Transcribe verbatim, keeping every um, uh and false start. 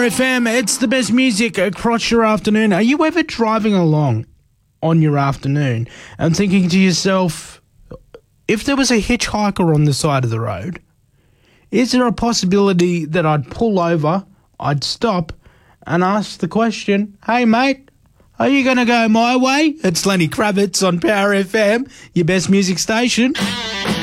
F M, it's the best music across your afternoon. Are you ever driving along on your afternoon and thinking to yourself, if there was a hitchhiker on the side of the road, is there a possibility that I'd pull over, I'd stop and ask the question, hey mate, are you going to go my way? It's Lenny Kravitz on Power F M, your best music station.